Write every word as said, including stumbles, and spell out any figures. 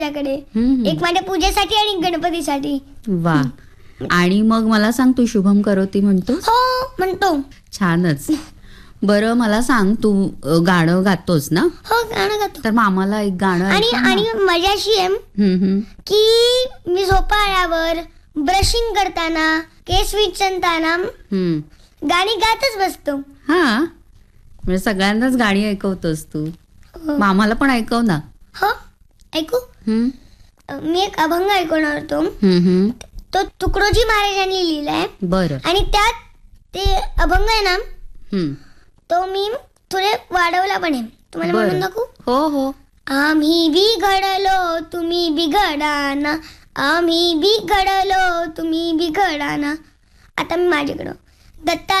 माझ्याकडे, हम्म. एक माझ्या पूजेसाठी आणि गणपतीसाठी. वा. आणि मग मला सांग, तू शुभम करोती म्हणतो? हो म्हणतो. छानच. बरं मला सांग, तू अ, गाणं गातोस ना? हो गाणं गातो. तर मग आम्हाला एक गाणं आणि ऐकव ना. आणि मजा अशी आहे हम्म, हम्म. की मी झोपाळ्यावर ब्रशिंग करताना, केस विंचरताना हम्म. गाणी गातच बसतो. हा, म्हणजे सगळ्यांनाच गाणी ऐकवतोस तू. हो. मग आम्हाला पण ऐकव ना. हो ऐकू. हम्म, मी एक अभंग ऐकवणार होतो. हम्म, हम्म. तो तुकडोजी महाराजांनी लिहिलाय. बरं. आणि त्यात ते अभंग आहे ना, हम्म. तो मी थोडे वाढवला पण आहे. तुम्हाला म्हणून बरं. दाखवू? हो हो. आम्ही बिघडलो तुम्ही बिघडाना, आम्ही बिघडलो तुम्ही बिघडाना. आता मी माझ्याकडं दत्ता